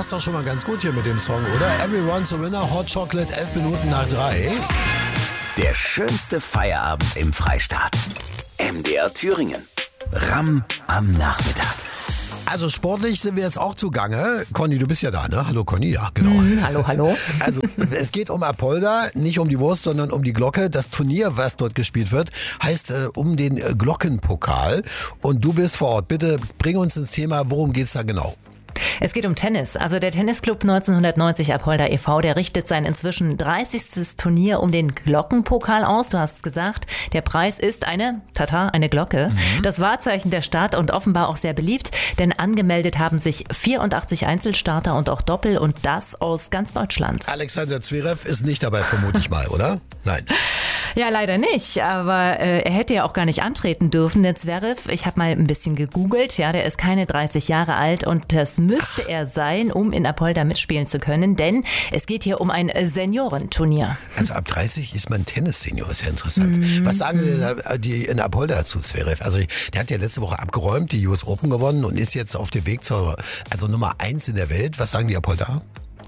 passt doch schon mal ganz gut hier mit dem Song, oder? Everyone's a Winner, Hot Chocolate, 11 Minuten nach 3. Der schönste Feierabend im Freistaat. MDR Thüringen. Ramm am Nachmittag. Also sportlich sind wir jetzt auch zugange. Conny, du bist ja da, ne? Hallo Conny, ja, genau. Hallo. Also es geht um Apolda, nicht um die Wurst, sondern um die Glocke. Das Turnier, was dort gespielt wird, heißt um den Glockenpokal. Und du bist vor Ort. Bitte bring uns ins Thema, worum geht's da genau? Es geht um Tennis. Also der Tennisclub 1990 Apolda e.V., der richtet sein inzwischen 30. Turnier um den Glockenpokal aus. Du hast gesagt, der Preis ist eine Glocke. Das Wahrzeichen der Stadt und offenbar auch sehr beliebt, denn angemeldet haben sich 84 Einzelstarter und auch Doppel und das aus ganz Deutschland. Alexander Zverev ist nicht dabei, vermute ich mal, oder? Nein. Ja, leider nicht, aber er hätte ja auch gar nicht antreten dürfen, der Zverev. Ich habe mal ein bisschen gegoogelt, ja, der ist keine 30 Jahre alt und das müsste er sein, um in Apolda mitspielen zu können, denn es geht hier um ein Seniorenturnier. Also ab 30 ist man Tennissenior, ist ja interessant. Was sagen denn die in Apolda zu Zverev? Also der hat ja letzte Woche abgeräumt, die US Open gewonnen und ist jetzt auf dem Weg zur Nummer 1 in der Welt. Was sagen die Apolda?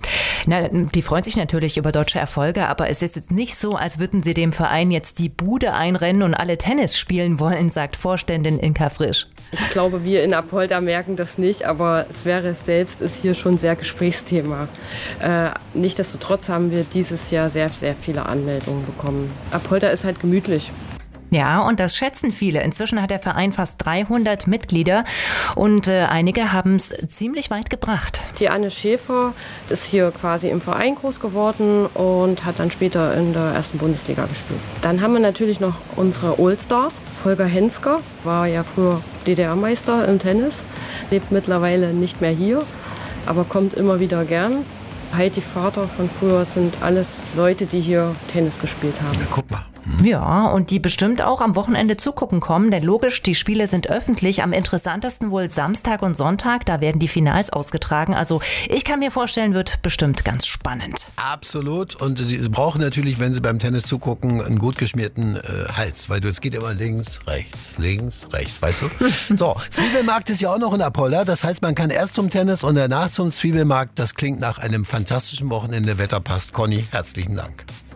Na, die freuen sich natürlich über deutsche Erfolge, aber es ist jetzt nicht so, als würden sie dem Verein jetzt die Bude einrennen und alle Tennis spielen wollen, sagt Vorständin Inka Frisch. Ich glaube, wir in Apolda merken das nicht, aber Zverev selbst ist hier schon sehr Gesprächsthema. Nichtsdestotrotz haben wir dieses Jahr sehr, sehr viele Anmeldungen bekommen. Apolda ist halt gemütlich. Ja, und das schätzen viele. Inzwischen hat der Verein fast 300 Mitglieder und einige haben es ziemlich weit gebracht. Die Anne Schäfer ist hier quasi im Verein groß geworden und hat dann später in der ersten Bundesliga gespielt. Dann haben wir natürlich noch unsere Oldstars. Volker Hensker war ja früher DDR-Meister im Tennis, lebt mittlerweile nicht mehr hier, aber kommt immer wieder gern. Heidi Vater von früher sind alles Leute, die hier Tennis gespielt haben. Ja, guck mal. Ja, und die bestimmt auch am Wochenende zugucken kommen, denn logisch, die Spiele sind öffentlich. Am interessantesten wohl Samstag und Sonntag, da werden die Finals ausgetragen. Also ich kann mir vorstellen, wird bestimmt ganz spannend. Absolut. Und Sie brauchen natürlich, wenn Sie beim Tennis zugucken, einen gut geschmierten Hals, weil es geht immer links, rechts, weißt du? So, Zwiebelmarkt ist ja auch noch in Apolda. Das heißt, man kann erst zum Tennis und danach zum Zwiebelmarkt. Das klingt nach einem fantastischen Wochenende. Wetter passt. Conny, herzlichen Dank.